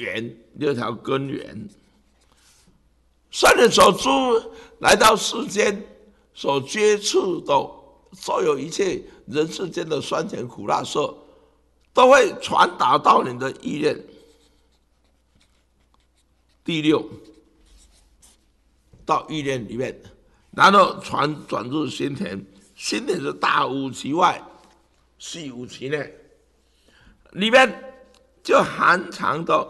源，6条根源。圣人所住来到世间所接触的所有一切人世间的酸甜苦辣涩，都会传达到你的意念。第6，到意念里面，然后转入心田。心田是大无其外，细无其内，里面就含藏的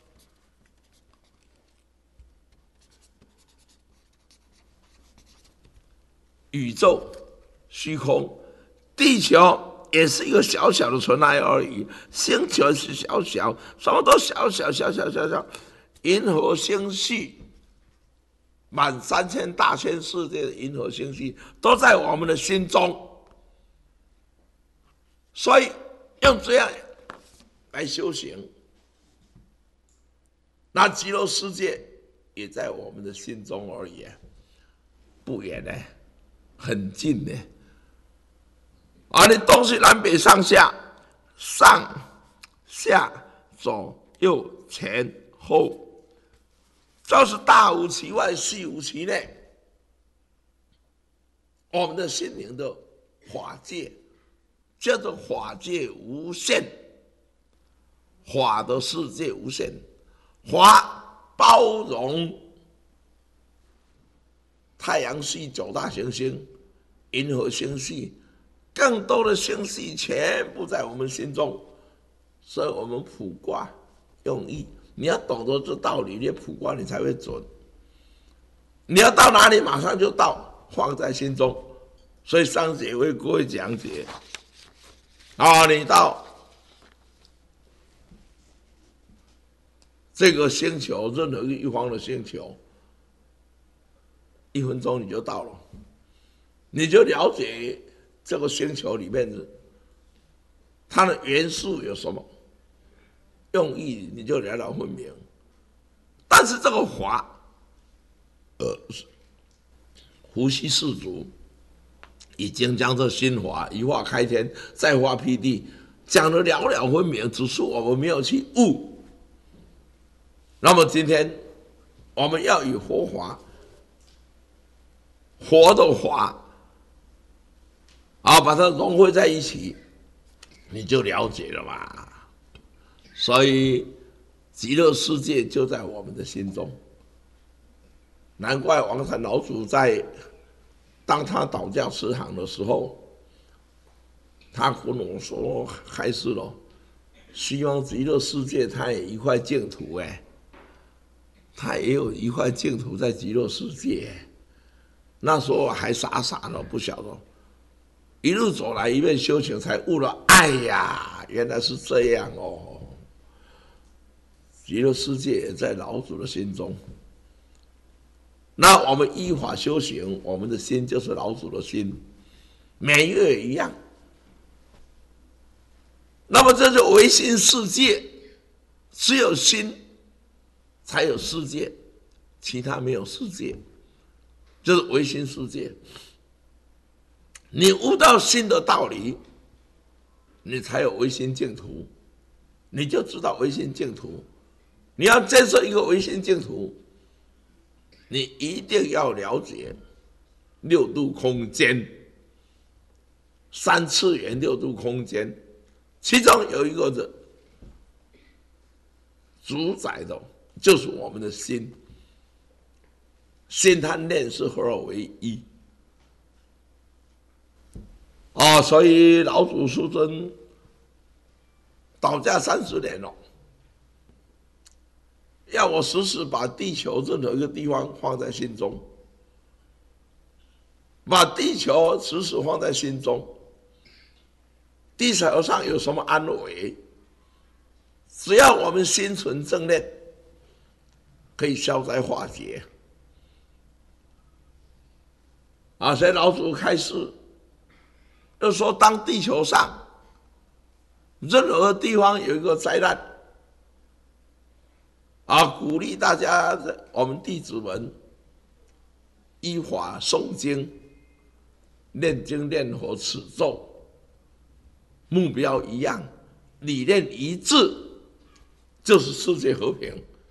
宇宙虚空。地球也是一个小小的尘埃而已，星球是小小，什么都小小。银河星系，满3000大千世界的银河星系都在我们的心中，所以用这样来修行，那极乐世界也在我们的心中而已，不远呢，很近呢。而你东西南北上下，上下左右前后，就是大无其外，细无其内。我们的心灵的法界叫做法界无限，法的世界无限，法包容太阳系9大行星、银河星系，更多的星系全部在我们心中。所以我们卜卦用意，你要懂得这道理，你卜卦你才会准。你要到哪里马上就到，放在心中。所以上节为各位讲解你到这个星球，任何一方的星球，1分钟你就到了，你就了解这个星球里面的它的元素有什么用意，你就了了分明。但是这个法，伏羲氏族已经将这心法一化开天，再化辟地，讲得了了分明，只是我们没有去悟。那么今天我们要以佛法，佛的法把它融汇在一起，你就了解了嘛。所以极乐世界就在我们的心中。难怪王禅老祖当他倒驾慈航的时候，他跟我说开示了，希望极乐世界他也一块净土，他也有一块净土在极乐世界。那时候还傻呢，不晓得，一路走来一面修行，才悟了，哎呀，原来是这样哦。极乐世界也在老祖的心中。那我们依法修行，我们的心就是老祖的心，每月也一样。那么这是唯心世界，只有心才有世界，其他没有世界，就是唯心世界。你悟到心的道理，你才有唯心净土，你就知道唯心净土。你要建设一个唯心净土，你一定要了解6度空间，3次元6度空间，其中有一个的主宰的就是我们的心，心和念是合而为一。所以老祖师尊倒驾30年了，要我时时把地球任何一个地方放在心中，把地球时时放在心中。地球上有什么安危，只要我们心存正念，可以消灾化解。所以老祖开示，就说当地球上任何地方有一个灾难，鼓励大家，我们弟子们依法诵经、念经念佛持咒，目标一样，理念一致， 就是世界和平。